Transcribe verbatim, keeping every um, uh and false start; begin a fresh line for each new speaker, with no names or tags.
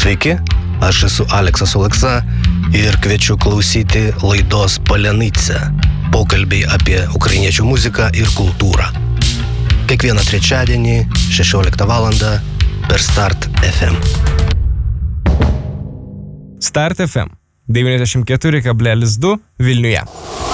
Sveiki, aš esu Aleksas Oleksa ir kviečiu klausyti laidos Palenytse, pokalbiai apie ukrainiečių muziką ir kultūrą. Kiekvieną trečiadienį šešioliktą valandą per Start F M.
Start F M devyniasdešimt keturi kablelis du Vilniuje.